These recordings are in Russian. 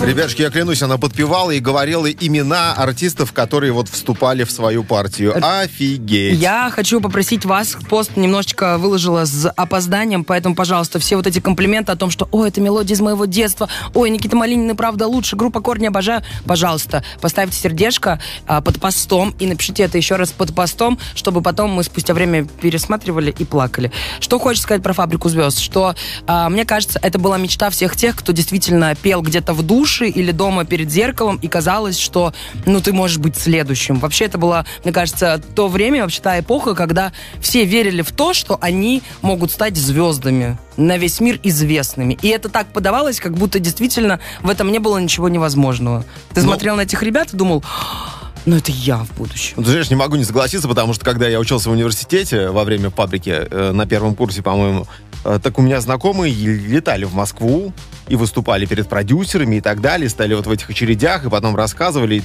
Ребятушки, я клянусь, она подпевала и говорила имена артистов, которые вот вступали в свою партию. Офигеть. Я хочу попросить вас, пост немножечко выложила с опозданием, поэтому, пожалуйста, все вот эти комплименты о том, что «Ой, это мелодия из моего детства», «Ой, Никита Малинин, правда, лучше», группа «Корни» обожаю», пожалуйста, поставьте сердечко под постом и напишите это еще раз под постом, чтобы потом мы спустя время пересматривали и плакали. Что хочешь сказать про «Фабрику звезд», что, мне кажется, это была мечта всех тех, кто действительно пел где-то в душе или дома перед зеркалом, и казалось, что, ну, ты можешь быть следующим. Вообще, это было, мне кажется, то время, вообще та эпоха, когда все верили в то, что они могут стать звездами, на весь мир известными. И это так подавалось, как будто действительно в этом не было ничего невозможного. Ты смотрел на этих ребят и думал... Ну, это я в будущем. Ты знаешь, не могу не согласиться, потому что, когда я учился в университете во время «Фабрики», на первом курсе, по-моему, так у меня знакомые летали в Москву и выступали перед продюсерами и так далее, стали вот в этих очередях, и потом рассказывали,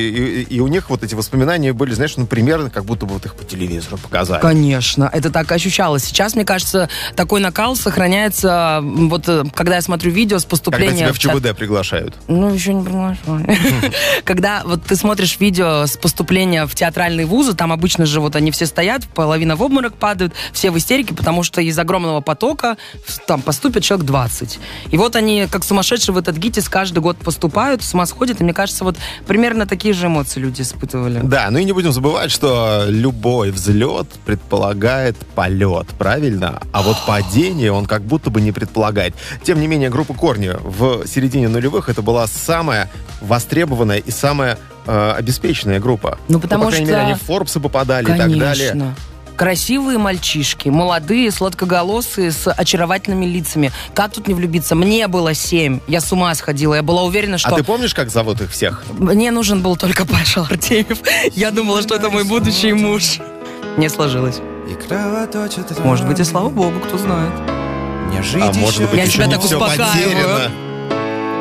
и у них вот эти воспоминания были, знаешь, ну, примерно, как будто бы вот их по телевизору показали. Конечно, это так ощущалось. Сейчас, мне кажется, такой накал сохраняется, вот, когда я смотрю видео с поступления... Когда тебя в ЧБД приглашают. Ну, еще не приглашают. Когда вот ты смотришь видео с поступления в театральные вузы, там обычно же вот они все стоят, половина в обморок падают, все в истерике, потому что из огромного потока там поступят человек 20. И вот они, как сумасшедшие в этот ГИТИС, каждый год поступают, с ума сходят, и мне кажется, вот примерно такие же эмоции люди испытывали. Да, ну и не будем забывать, что любой взлет предполагает полет, правильно? А вот падение он как будто бы не предполагает. Тем не менее, группа «Корни» в середине нулевых это была самая востребованная и самая обеспеченная группа. Ну, потому по крайней что... мере, они в Форбсы попадали. Конечно. И так далее. Красивые мальчишки, молодые, сладкоголосые, с очаровательными лицами. Как тут не влюбиться? Мне было 7, я с ума сходила, я была уверена, что... А ты помнишь, как зовут их всех? Мне нужен был только Паша Артемьев. Я думала, что это мой будущий муж. Не сложилось. Может быть, и слава богу, кто знает. А может быть, я еще себя не так все успокаиваю. потеряно.